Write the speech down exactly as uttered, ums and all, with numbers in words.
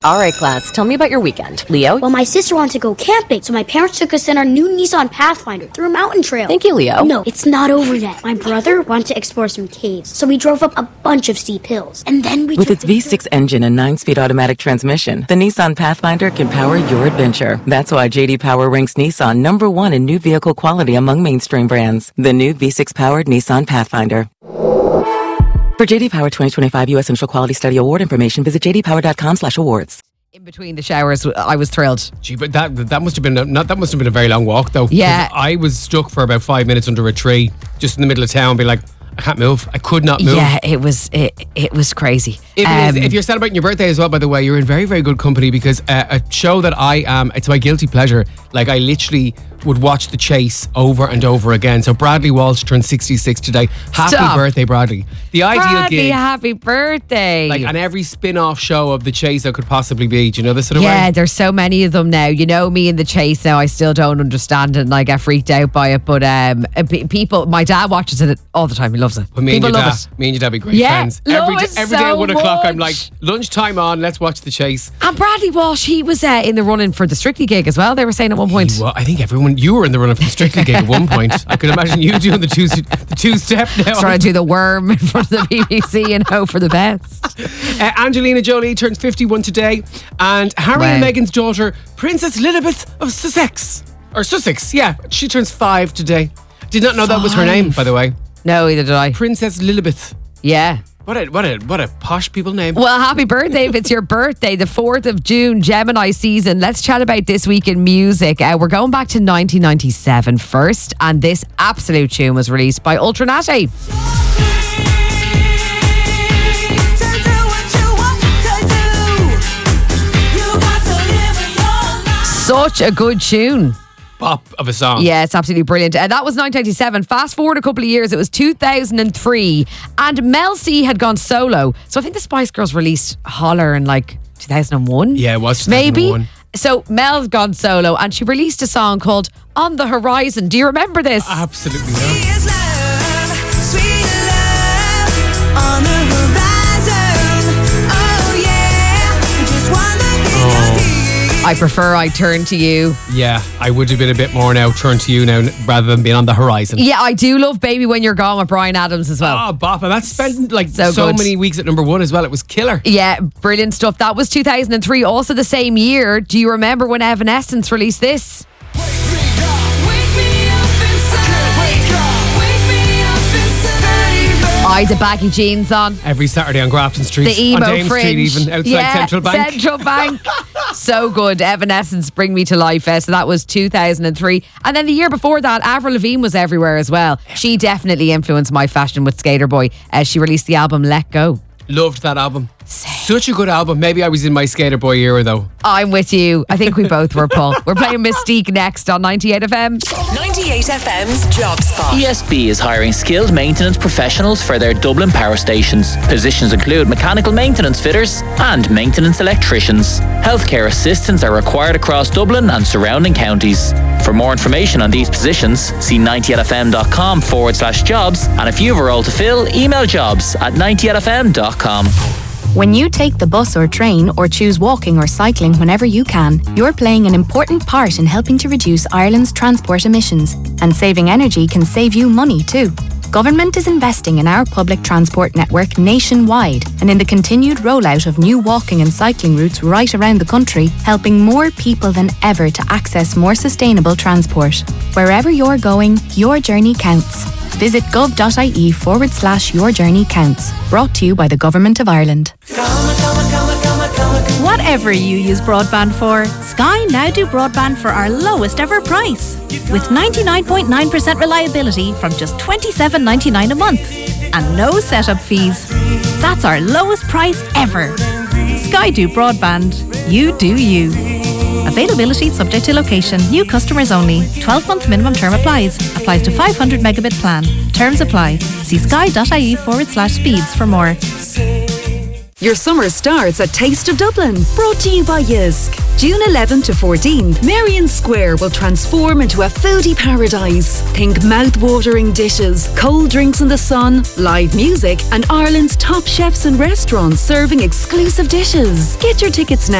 All right, class, tell me about your weekend. Leo? Well, my sister wanted to go camping, so my parents took us in our new Nissan Pathfinder through a mountain trail. Thank you, Leo. No, it's not over yet. My brother wanted to explore some caves, so we drove up a bunch of steep hills. And then we With its V six engine and nine-speed automatic transmission, the Nissan Pathfinder can power your adventure. That's why J D Power ranks Nissan number one in new vehicle quality among mainstream brands. The new V six-powered Nissan Pathfinder. For J D Power twenty twenty-five U S Initial Quality Study Award information, visit j d power dot com slash awards. In between the showers, I was thrilled. Gee, but that that must have been a, not that must have been a very long walk though. Yeah, I was stuck for about five minutes under a tree, just in the middle of town, being like, I can't move. I could not move. Yeah, it was it, it was crazy. If, Um, if you're celebrating your birthday as well, by the way, you're in very, very good company because uh, a show that I am, it's my guilty pleasure. Like, I literally would watch The Chase over and over again. So Bradley Walsh turned sixty-six today. Happy Stop. birthday, Bradley. The ideal Bradley, gig. happy birthday. Like, and every spin-off show of The Chase that could possibly be. Do you know this sort of Yeah, way? there's so many of them now. You know me in The Chase now. I still don't understand it and I get freaked out by it. But um, uh, pe- people, my dad watches it all the time. He loves it. But me people and your love dad, it. me and your dad be great Yeah, friends. love Every, it day, every day so at one o'clock, I'm like, much. lunchtime on, let's watch The Chase. And Bradley Walsh, he was uh, in the running for the Strictly gig as well. They were saying at one point. Well, I think everyone, you were in the running for the Strictly gig at one point. I could imagine you doing the two the two step now. Trying to do the worm in front of the B B C and hope for the best. Uh, Angelina Jolie turns fifty-one today, and Harry Wow. and Meghan's daughter, Princess Lilibet of Sussex, or Sussex, yeah, she turns five today. Did not know that was her name, by the way. No, either did I. Princess Lilibet. Yeah. What a what a what a posh people name. Well, happy birthday if it's your birthday, the fourth of June, Gemini season. Let's chat about this week in music. Uh, we're going back to nineteen ninety-seven first, and this absolute tune was released by Ultranati. Such a good tune. Pop of a song. Yeah, it's absolutely brilliant. Uh, that was nineteen ninety-seven. Fast forward a couple of years, it was two thousand three, and Mel C had gone solo. So I think the Spice Girls released Holler in like two thousand one. Yeah, it was two thousand one. Maybe. So Mel's gone solo, and she released a song called On the Horizon. Do you remember this? Absolutely not. I prefer I Turn to You. Yeah, I would have been a bit more now turned to you now rather than being on the horizon. Yeah, I do love Baby When You're Gone with Bryan Adams as well. Oh, bop. And that spent like So so, good. many weeks at number one as well. It was killer. Yeah, brilliant stuff. That was two thousand three. Also the same year, do you remember when Evanescence released this? Eyes of baggy jeans on. Every Saturday on Grafton Street. The emo on Dame fringe. Street even, outside yeah, Central Bank. Central Bank. So good. Evanescence, Bring Me to Life. Uh, so that was two thousand three. And then the year before that, Avril Lavigne was everywhere as well. She definitely influenced my fashion with Skater Boy. Uh, she released the album Let Go. Loved that album. Such a good album. Maybe I was in my Skater Boy era though. I'm with you. I think we both were, Paul. We're playing Mystique next on ninety-eight F M. ninety-eight F M's Job Spot. E S B is hiring skilled maintenance professionals for their Dublin power stations. Positions include mechanical maintenance fitters and maintenance electricians. Healthcare assistants are required across Dublin and surrounding counties. For more information on these positions, see ninety-eight F M dot com forward slash jobs. And if you have a role to fill, email jobs at ninety-eight F M dot com. When you take the bus or train or choose walking or cycling whenever you can, you're playing an important part in helping to reduce Ireland's transport emissions. And saving energy can save you money too. Government is investing in our public transport network nationwide and in the continued rollout of new walking and cycling routes right around the country, helping more people than ever to access more sustainable transport. Wherever you're going, your journey counts. Visit gov.ie forward slash your journey counts. Brought to you by the Government of Ireland. Whatever you use broadband for, Sky now do broadband for our lowest ever price. With ninety-nine point nine percent reliability from just twenty-seven ninety-nine a month. And no setup fees. That's our lowest price ever. Sky do broadband. You do you. Availability subject to location. New customers only. twelve month minimum term applies. Applies to five hundred megabit plan. Terms apply. See sky.ie forward slash speeds for more. Your summer starts at Taste of Dublin, brought to you by Yisk. June eleventh to fourteenth, Marion Square will transform into a foodie paradise. Think mouth-watering dishes, cold drinks in the sun, live music, and Ireland's top chefs and restaurants serving exclusive dishes. Get your tickets now